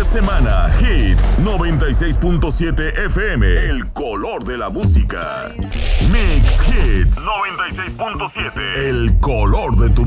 semana, Hits 96.7 FM, el color de la música. Mix Hits 96.7, el color de tu